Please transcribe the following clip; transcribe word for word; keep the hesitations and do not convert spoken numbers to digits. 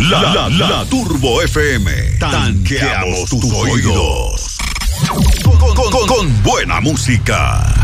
La, la, la Turbo F M. Tanqueamos tus oídos. Con, con, con, con buena música.